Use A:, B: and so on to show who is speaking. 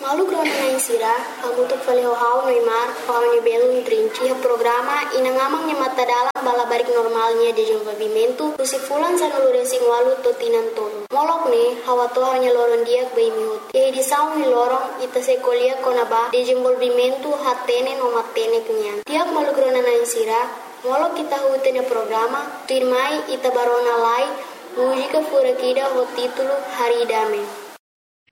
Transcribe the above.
A: Malu krona na insira, hamutuk faleho hao noimar, hao ni belum trinci programa inangamang nya mata dalam balabarik normalnya de desenvolvimento fulan sanulure sing walu totinan tolo. Molok ne hawa to hanya loron diak bai mihut. E di saung ni lorong ita se kolia konaba desenvolvimento hatene no matene kenyan. Tiap malu krona na insira, molok kita hutene programa, tuirmai ita barona lai, mujika furakida ho titulo Hari Dame.